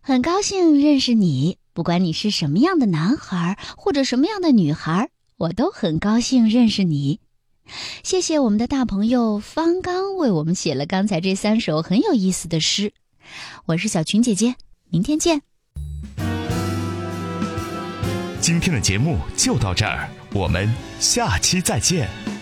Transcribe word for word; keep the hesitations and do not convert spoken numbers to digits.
很高兴认识你，不管你是什么样的男孩或者什么样的女孩，我都很高兴认识你。谢谢我们的大朋友方刚为我们写了刚才这三首很有意思的诗。我是小群姐姐，明天见。 今天的节目就到这儿，我们下期再见。